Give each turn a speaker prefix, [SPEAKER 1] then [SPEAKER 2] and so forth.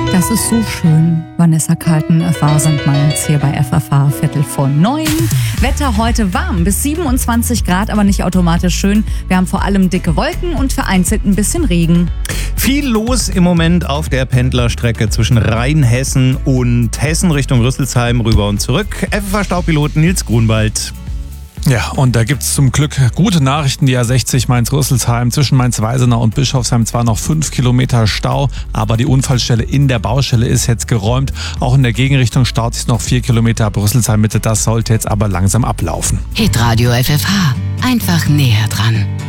[SPEAKER 1] Das ist so schön. Vanessa Carlton, 1000 Miles hier bei FFH, 8:45. Wetter heute warm, bis 27 Grad, aber nicht automatisch schön. Wir haben vor allem dicke Wolken und vereinzelt ein bisschen Regen.
[SPEAKER 2] Viel los im Moment auf der Pendlerstrecke zwischen Rheinhessen und Hessen Richtung Rüsselsheim rüber und zurück. FFH-Staupilot Nils Grunwald.
[SPEAKER 3] Ja, und da gibt's zum Glück gute Nachrichten. Die A60 Mainz-Rüsselsheim zwischen Mainz-Weisenau und Bischofsheim zwar noch 5 Kilometer Stau, aber die Unfallstelle in der Baustelle ist jetzt geräumt. Auch in der Gegenrichtung staut sich noch 4 Kilometer ab Rüsselsheim Mitte. Das sollte jetzt aber langsam ablaufen.
[SPEAKER 4] Hitradio FFH. Einfach näher dran.